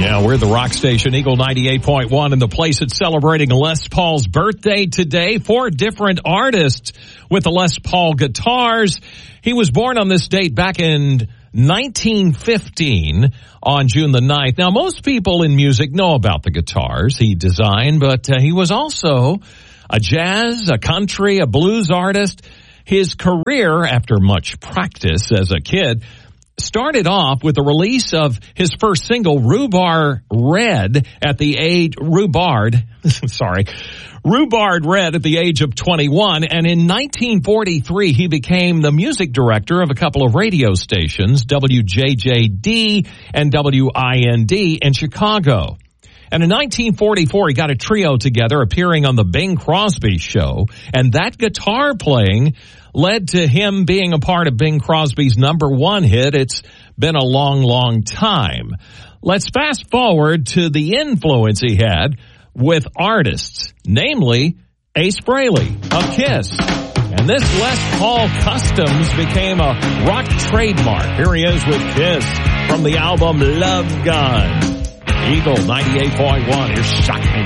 Yeah, we're the rock station, Eagle 98.1, and the place that's celebrating Les Paul's birthday today. 4 different artists with the Les Paul guitars. He was born on this date back in 1915 on June the 9th. Now, most people in music know about the guitars he designed, but he was also a jazz, a country, a blues artist. His career, after much practice as a kid, started off with the release of his first single, Rhubarb Red, at the age Rhubarb Red at the age of 21. And in 1943, he became the music director of a couple of radio stations, WJJD and WIND in Chicago. And in 1944, he got a trio together appearing on the Bing Crosby Show. And that guitar playing led to him being a part of Bing Crosby's #1 hit, It's Been a Long, Long Time. Let's fast forward to the influence he had with artists, namely Ace Frehley of KISS. And this Les Paul Customs became a rock trademark. Here he is with KISS from the album Love Gun. Eagle 98.1. Here's Shock Me.